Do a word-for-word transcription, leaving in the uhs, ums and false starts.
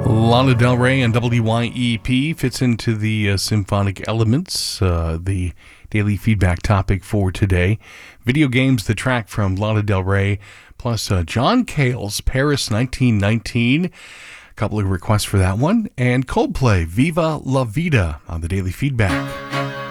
Lana Del Rey and W Y E P fits into the uh, symphonic elements, uh, the daily feedback topic for today. Video games, the track from Lana Del Rey, plus uh, John Cale's Paris nineteen nineteen. A couple of requests for that one. And Coldplay, Viva La Vida on the daily feedback.